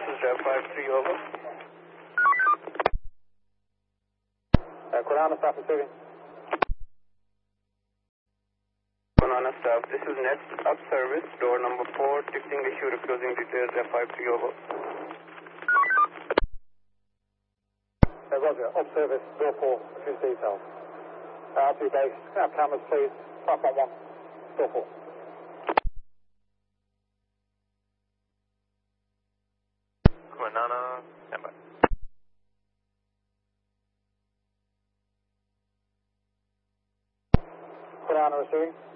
this is Rev 53, over. Corona staff receiving. Banana staff, this is Nest up service, door number 4, ticketing issue, refusing details, Rev 53, over. Roger, up service, door 4, refuse details. RT base, can I have cameras please? 511, door 4. Banana, stand by. Corona receiving.